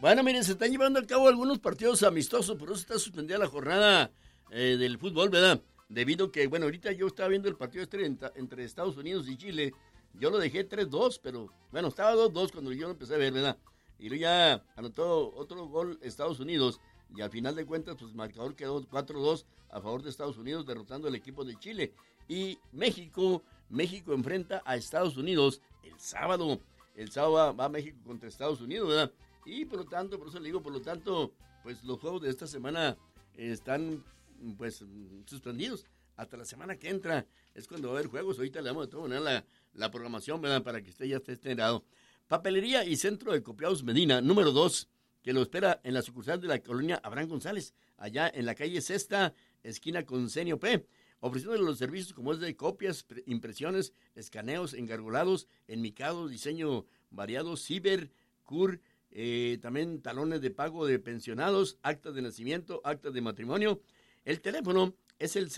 Bueno, miren, se están llevando a cabo algunos partidos amistosos, por eso está suspendida la jornada del fútbol, ¿verdad? Debido a que, bueno, ahorita yo estaba viendo el partido entre Estados Unidos y Chile. Yo lo dejé 3-2, pero, bueno, estaba 2-2 cuando yo lo empecé a ver, ¿verdad? Y luego ya anotó otro gol Estados Unidos, y al final de cuentas, pues el marcador quedó 4-2 a favor de Estados Unidos, derrotando al equipo de Chile. Y México enfrenta a Estados Unidos el sábado. El sábado va México contra Estados Unidos, ¿verdad? Y por eso le digo, pues los juegos de esta semana están, pues, suspendidos. Hasta la semana que entra es cuando va a haber juegos. Ahorita le damos de toda manera la programación, ¿verdad? Para que usted ya esté enterado. Papelería y Centro de Copiados Medina, número 2, que lo espera en la sucursal de la colonia Abraham González, allá en la calle Sexta, esquina con Senio P, ofreciéndole los servicios como es de copias, impresiones, escaneos, engargolados, enmicados, diseño variado, ciber, CUR, también talones de pago de pensionados, actas de nacimiento, actas de matrimonio. El teléfono es el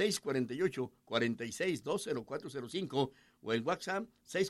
648-46-20405 o el WhatsApp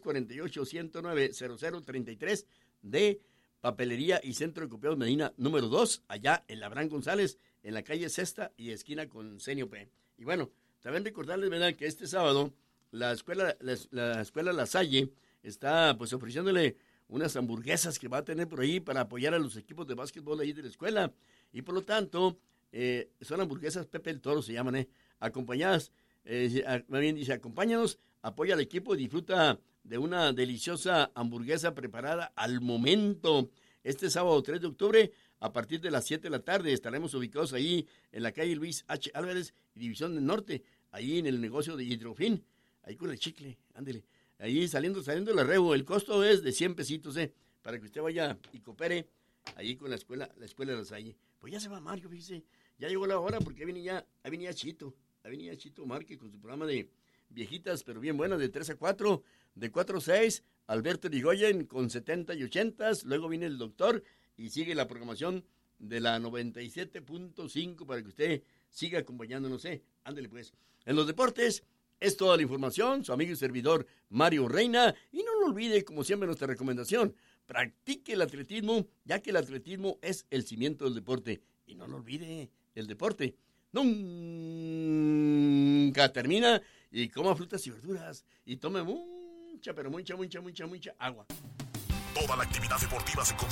648-109-0033 de Papelería y Centro de Copiados Medina número 2, allá en la Abraham González, en la calle Sexta y esquina con Senio P. Y bueno, también recordarles, ¿verdad?, que este sábado la escuela La Salle está pues ofreciéndole unas hamburguesas que va a tener por ahí para apoyar a los equipos de básquetbol ahí de la escuela. Y por lo tanto, son hamburguesas Pepe el Toro, se llaman, acompañadas, más bien dice, acompáñanos, apoya al equipo y disfruta de una deliciosa hamburguesa preparada al momento. Este sábado 3 de octubre, a partir de las 7 de la tarde, estaremos ubicados ahí en la calle Luis H. Álvarez y División del Norte, ahí en el negocio de Hidrofin, ahí con el chicle, ándele. Ahí saliendo el arrebo, el costo es de 100 pesitos, para que usted vaya y coopere ahí con la escuela de La Salle. Pues ya se va Mario, fíjese, ya llegó la hora porque ahí venía Chito Márquez con su programa de viejitas, pero bien buenas, de 3 a 4, de 4 a 6, Alberto Irigoyen con 70 y 80, luego viene el doctor y sigue la programación de la 97.5 para que usted siga acompañándonos, ándele pues. En los deportes, es toda la información, su amigo y servidor Mario Reina, y no lo olvide, como siempre, nuestra recomendación, practique el atletismo, ya que el atletismo es el cimiento del deporte, y no lo olvide, el deporte nunca termina, y coma frutas y verduras, y tome mucha agua. Toda la actividad deportiva se concentra